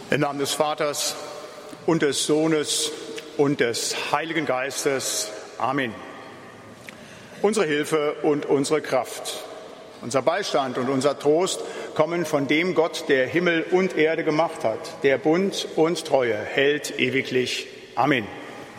Im Namen des Vaters und des Sohnes und des Heiligen Geistes. Amen. Unsere Hilfe und unsere Kraft, unser Beistand und unser Trost kommen von dem Gott, der Himmel und Erde gemacht hat, der Bund und Treue hält ewiglich. Amen.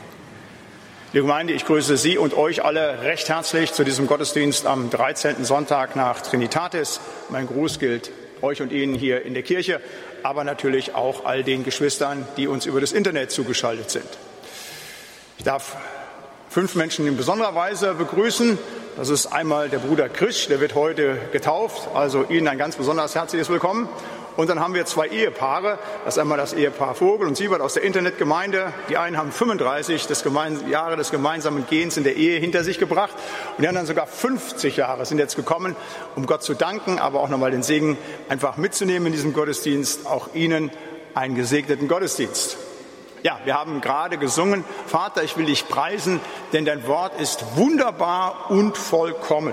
Liebe Gemeinde, ich grüße Sie und euch alle recht herzlich zu diesem Gottesdienst am 13. Sonntag nach Trinitatis. Mein Gruß gilt euch und Ihnen hier in der Kirche, aber natürlich auch all den Geschwistern, die uns über das Internet zugeschaltet sind. Ich darf 5 Menschen in besonderer Weise begrüßen. Das ist einmal der Bruder Krisch, der wird heute getauft, also Ihnen ein ganz besonders herzliches Willkommen. Und dann haben wir 2 Ehepaare, das ist einmal das Ehepaar Vogel und Siebert aus der Internetgemeinde. Die einen haben 35 Jahre des gemeinsamen Gehens in der Ehe hinter sich gebracht und die anderen sogar 50 Jahre sind jetzt gekommen, um Gott zu danken, aber auch nochmal den Segen einfach mitzunehmen in diesem Gottesdienst. Auch Ihnen einen gesegneten Gottesdienst. Ja, wir haben gerade gesungen, Vater, ich will dich preisen, denn dein Wort ist wunderbar und vollkommen.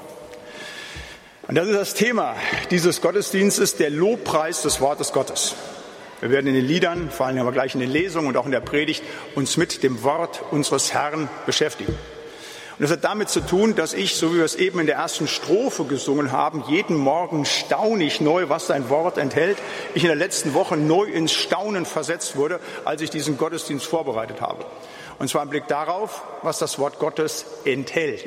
Und das ist das Thema dieses Gottesdienstes, der Lobpreis des Wortes Gottes. Wir werden in den Liedern, vor allem aber gleich in den Lesungen und auch in der Predigt, uns mit dem Wort unseres Herrn beschäftigen. Und das hat damit zu tun, dass ich, so wie wir es eben in der ersten Strophe gesungen haben, jeden Morgen staune ich neu, was sein Wort enthält. Ich in der letzten Woche neu ins Staunen versetzt wurde, als ich diesen Gottesdienst vorbereitet habe. Und zwar im Blick darauf, was das Wort Gottes enthält.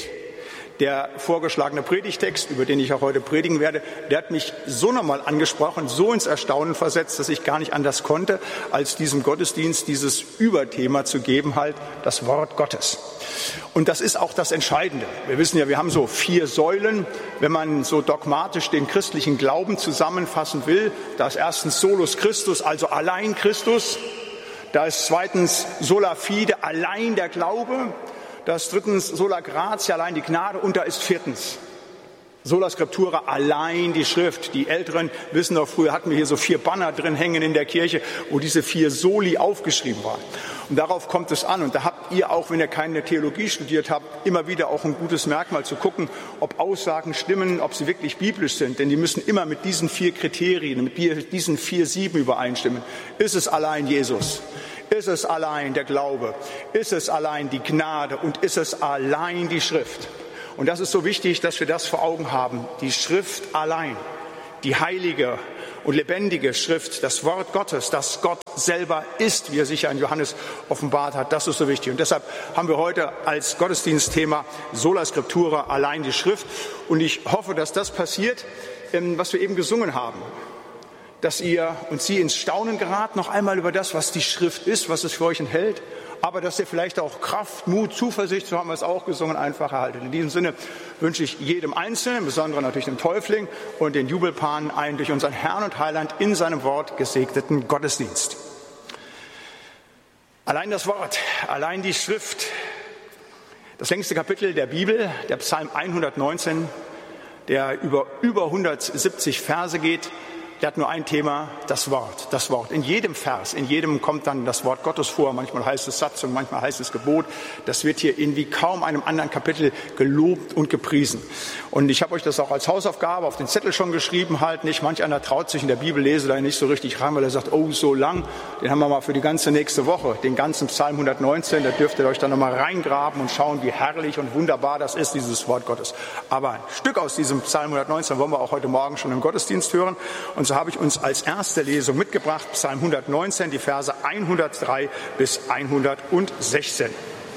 Der vorgeschlagene Predigtext, über den ich auch heute predigen werde, der hat mich so nochmal angesprochen, so ins Erstaunen versetzt, dass ich gar nicht anders konnte, als diesem Gottesdienst dieses Überthema zu geben, halt das Wort Gottes. Und das ist auch das Entscheidende. Wir wissen ja, wir haben so 4 Säulen, wenn man so dogmatisch den christlichen Glauben zusammenfassen will. Da ist erstens Solus Christus, also allein Christus. Da ist zweitens Sola Fide, allein der Glaube. Da ist drittens Sola Gratia, allein die Gnade. Und da ist viertens Sola Scriptura, allein die Schrift. Die Älteren wissen doch, früher hatten wir hier so 4 Banner drin hängen in der Kirche, wo diese 4 Soli aufgeschrieben waren. Und darauf kommt es an. Und da habt ihr auch, wenn ihr keine Theologie studiert habt, immer wieder auch ein gutes Merkmal zu gucken, ob Aussagen stimmen, ob sie wirklich biblisch sind. Denn die müssen immer mit diesen 4 Kriterien, mit diesen 4 Sieben übereinstimmen. Ist es allein Jesus? Ist es allein der Glaube? Ist es allein die Gnade? Und ist es allein die Schrift? Und das ist so wichtig, dass wir das vor Augen haben. Die Schrift allein, die heilige und lebendige Schrift, das Wort Gottes, das Gott selber ist, wie er sich ja in Johannes offenbart hat, das ist so wichtig. Und deshalb haben wir heute als Gottesdienstthema Sola Scriptura, allein die Schrift. Und ich hoffe, dass das passiert, was wir eben gesungen haben. Dass ihr und Sie ins Staunen geraten, noch einmal über das, was die Schrift ist, was es für euch enthält, aber dass ihr vielleicht auch Kraft, Mut, Zuversicht, so haben wir es auch gesungen, einfach erhaltet. In diesem Sinne wünsche ich jedem Einzelnen, insbesondere natürlich dem Täufling und den Jubelpaaren, einen durch unseren Herrn und Heiland in seinem Wort gesegneten Gottesdienst. Allein das Wort, allein die Schrift, das längste Kapitel der Bibel, der Psalm 119, der über 170 Verse geht, der hat nur ein Thema, das Wort, das Wort. In jedem Vers, in jedem kommt dann das Wort Gottes vor. Manchmal heißt es Satzung, manchmal heißt es Gebot. Das wird hier in wie kaum einem anderen Kapitel gelobt und gepriesen. Und ich habe euch das auch als Hausaufgabe auf den Zettel schon geschrieben, halt nicht. Manch einer traut sich in der Bibellese da nicht so richtig rein, weil er sagt, oh, so lang. Den haben wir mal für die ganze nächste Woche, den ganzen Psalm 119. Da dürft ihr euch dann nochmal reingraben und schauen, wie herrlich und wunderbar das ist, dieses Wort Gottes. Aber ein Stück aus diesem Psalm 119 wollen wir auch heute Morgen schon im Gottesdienst hören. Und so habe ich uns als erste Lesung mitgebracht, Psalm 119, die Verse 103 bis 116.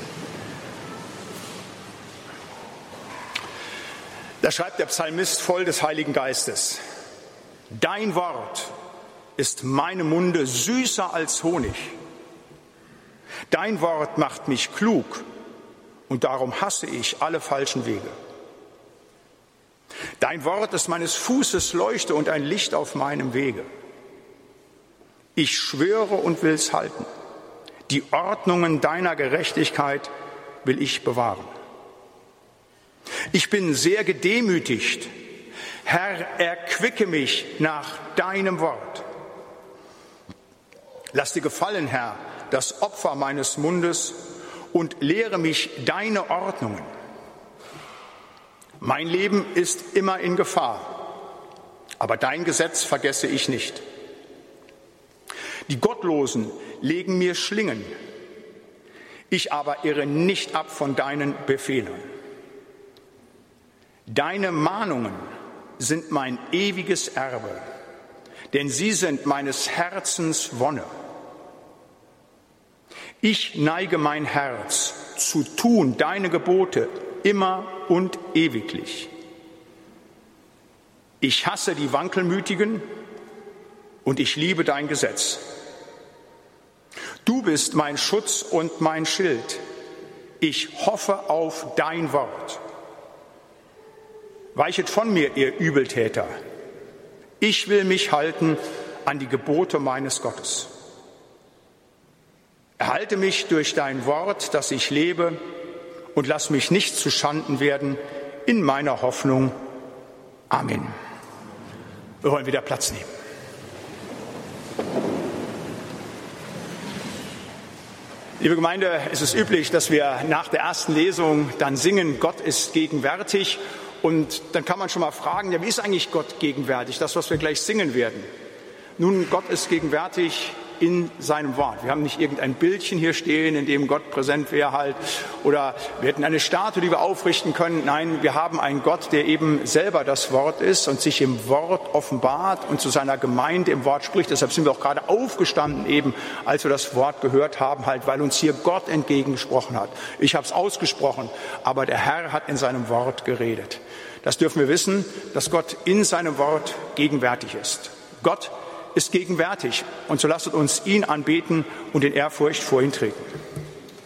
Da schreibt der Psalmist voll des Heiligen Geistes: Dein Wort ist meinem Munde süßer als Honig. Dein Wort macht mich klug und darum hasse ich alle falschen Wege. Dein Wort ist meines Fußes Leuchte und ein Licht auf meinem Wege. Ich schwöre und will's halten. Die Ordnungen deiner Gerechtigkeit will ich bewahren. Ich bin sehr gedemütigt. Herr, erquicke mich nach deinem Wort. Lass dir gefallen, Herr, das Opfer meines Mundes und lehre mich deine Ordnungen. Mein Leben ist immer in Gefahr, aber dein Gesetz vergesse ich nicht. Die Gottlosen legen mir Schlingen. Ich aber irre nicht ab von deinen Befehlen. Deine Mahnungen sind mein ewiges Erbe, denn sie sind meines Herzens Wonne. Ich neige mein Herz zu tun deine Gebote immer und ewiglich. Ich hasse die Wankelmütigen und ich liebe dein Gesetz. Du bist mein Schutz und mein Schild. Ich hoffe auf dein Wort. Weichet von mir, ihr Übeltäter. Ich will mich halten an die Gebote meines Gottes. Erhalte mich durch dein Wort, dass ich lebe, und lass mich nicht zu Schanden werden in meiner Hoffnung. Amen. Wir wollen wieder Platz nehmen. Liebe Gemeinde, es ist üblich, dass wir nach der ersten Lesung dann singen, Gott ist gegenwärtig. Und dann kann man schon mal fragen, ja, wie ist eigentlich Gott gegenwärtig? Das, was wir gleich singen werden. Nun, Gott ist gegenwärtig in seinem Wort. Wir haben nicht irgendein Bildchen hier stehen, in dem Gott präsent wäre halt, oder wir hätten eine Statue, die wir aufrichten können. Nein, wir haben einen Gott, der eben selber das Wort ist und sich im Wort offenbart und zu seiner Gemeinde im Wort spricht. Deshalb sind wir auch gerade aufgestanden eben, als wir das Wort gehört haben, halt, weil uns hier Gott entgegengesprochen hat. Ich habe es ausgesprochen, aber der Herr hat in seinem Wort geredet. Das dürfen wir wissen, dass Gott in seinem Wort gegenwärtig ist. Gott ist gegenwärtig und so lasst uns ihn anbeten und in Ehrfurcht vor ihn treten.